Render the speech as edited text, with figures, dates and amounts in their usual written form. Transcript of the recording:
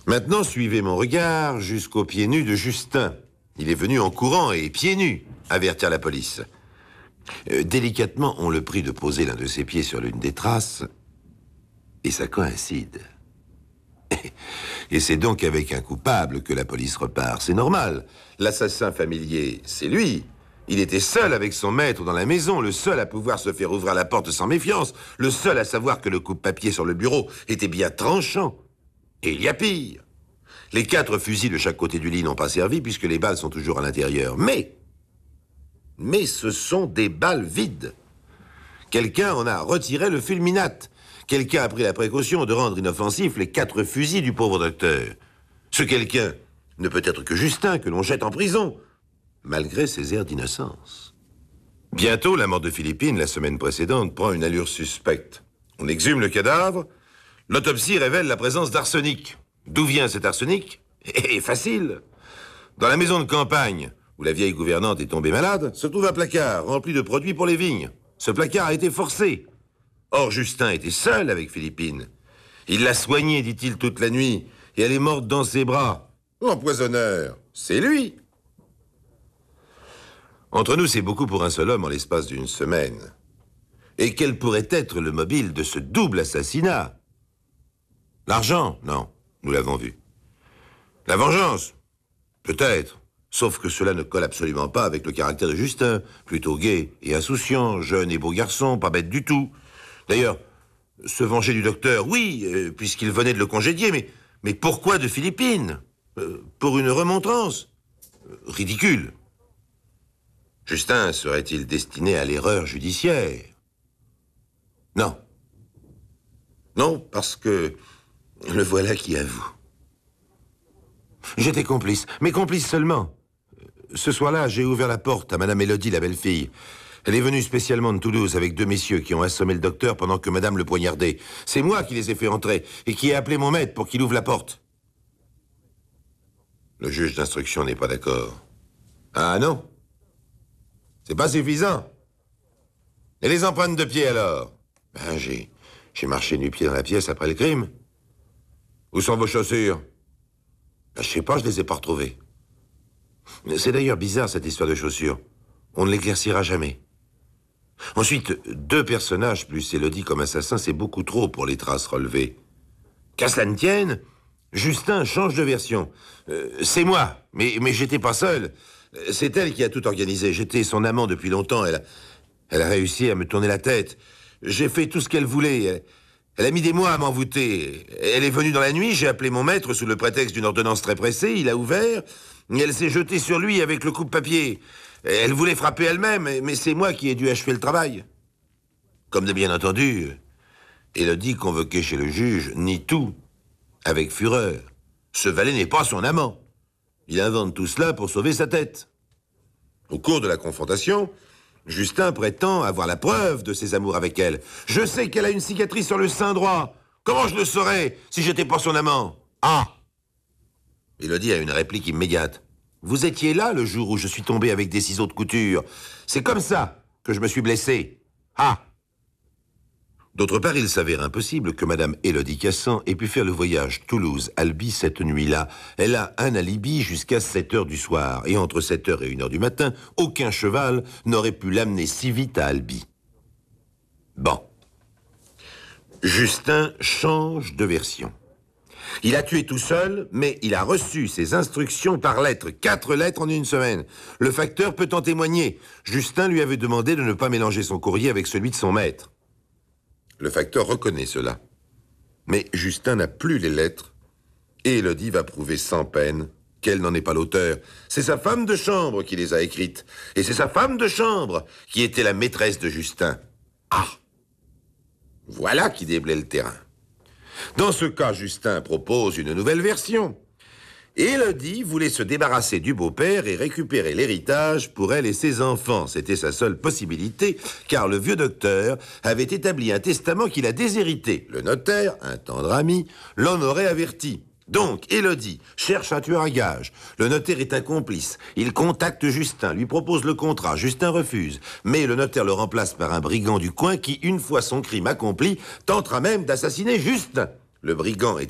Maintenant, suivez mon regard jusqu'aux pieds nus de Justin. Il est venu en courant et pieds nus avertir la police. Délicatement, on le prie de poser l'un de ses pieds sur l'une des traces, et ça coïncide. Et c'est donc avec un coupable que la police repart. C'est normal. L'assassin familier, c'est lui. Il était seul avec son maître dans la maison, le seul à pouvoir se faire ouvrir la porte sans méfiance, le seul à savoir que le coupe-papier sur le bureau était bien tranchant. Et il y a pire. Les 4 fusils de chaque côté du lit n'ont pas servi puisque les balles sont toujours à l'intérieur. Mais ce sont des balles vides. Quelqu'un en a retiré le fulminate. Quelqu'un a pris la précaution de rendre inoffensifs les 4 fusils du pauvre docteur. Ce quelqu'un ne peut être que Justin, que l'on jette en prison, malgré ses airs d'innocence. Bientôt, la mort de Philippine, la semaine précédente, prend une allure suspecte. On exhume le cadavre. L'autopsie révèle la présence d'arsenic. D'où vient cet arsenic? Facile. Dans la maison de campagne, où la vieille gouvernante est tombée malade, se trouve un placard rempli de produits pour les vignes. Ce placard a été forcé. Or, Justin était seul avec Philippine. Il l'a soignée, dit-il, toute la nuit, et elle est morte dans ses bras. L'empoisonneur, c'est lui. Entre nous, c'est beaucoup pour un seul homme en l'espace d'une semaine. Et quel pourrait être le mobile de ce double assassinat? L'argent? Non, nous l'avons vu. La vengeance? Peut-être. Sauf que cela ne colle absolument pas avec le caractère de Justin, plutôt gai et insouciant, jeune et beau garçon, pas bête du tout. D'ailleurs, se venger du docteur, oui, puisqu'il venait de le congédier, mais pourquoi de Philippine? Pour une remontrance? Ridicule. Justin serait-il destiné à l'erreur judiciaire? Non. Non, parce que le voilà qui avoue. J'étais complice, mais complice seulement. Ce soir-là, j'ai ouvert la porte à Madame Élodie, la belle-fille. Elle est venue spécialement de Toulouse avec 2 messieurs qui ont assommé le docteur pendant que Madame le poignardait. C'est moi qui les ai fait entrer et qui ai appelé mon maître pour qu'il ouvre la porte. Le juge d'instruction n'est pas d'accord. Ah non? C'est pas suffisant. Et les empreintes de pied alors? Ben, j'ai marché nu-pied dans la pièce après le crime. Où sont vos chaussures? Ben, je sais pas, je les ai pas retrouvées. C'est d'ailleurs bizarre cette histoire de chaussures. On ne l'éclaircira jamais. Ensuite, 2 personnages plus Élodie comme assassin, c'est beaucoup trop pour les traces relevées. Qu'à cela ne tienne, Justin change de version. C'est moi, mais j'étais pas seul. C'est elle qui a tout organisé. J'étais son amant depuis longtemps. Elle a réussi à me tourner la tête. J'ai fait tout ce qu'elle voulait. Elle a mis des mois à m'envoûter. Elle est venue dans la nuit, j'ai appelé mon maître sous le prétexte d'une ordonnance très pressée. Il a ouvert, et elle s'est jetée sur lui avec le coupe-papier. Elle voulait frapper elle-même, mais c'est moi qui ai dû achever le travail. Comme de bien entendu, Élodie, convoquée chez le juge, nie tout, avec fureur. Ce valet n'est pas son amant. Il invente tout cela pour sauver sa tête. Au cours de la confrontation, Justin prétend avoir la preuve de ses amours avec elle. Je sais qu'elle a une cicatrice sur le sein droit. Comment je le saurais si j'étais pas son amant? Ah! Élodie a une réplique immédiate. Vous étiez là le jour où je suis tombé avec des ciseaux de couture. C'est comme ça que je me suis blessé. Ah! D'autre part, il s'avère impossible que Madame Élodie Cassan ait pu faire le voyage Toulouse-Albi cette nuit-là. Elle a un alibi jusqu'à 7 heures du soir. Et entre 7 heures et 1 heure du matin, aucun cheval n'aurait pu l'amener si vite à Albi. Bon. Justin change de version. Il a tué tout seul, mais il a reçu ses instructions par lettre. 4 lettres en une semaine. Le facteur peut en témoigner. Justin lui avait demandé de ne pas mélanger son courrier avec celui de son maître. Le facteur reconnaît cela. Mais Justin n'a plus les lettres. Et Élodie va prouver sans peine qu'elle n'en est pas l'auteur. C'est sa femme de chambre qui les a écrites. Et c'est sa femme de chambre qui était la maîtresse de Justin. Ah! Voilà qui déblaye le terrain. Dans ce cas, Justin propose une nouvelle version. Élodie voulait se débarrasser du beau-père et récupérer l'héritage pour elle et ses enfants. C'était sa seule possibilité, car le vieux docteur avait établi un testament qu'il a déshérité. Le notaire, un tendre ami, l'en aurait averti. Donc, Élodie cherche un tueur à gages. Le notaire est un complice. Il contacte Justin, lui propose le contrat. Justin refuse. Mais le notaire le remplace par un brigand du coin qui, une fois son crime accompli, tentera même d'assassiner Justin. Le brigand est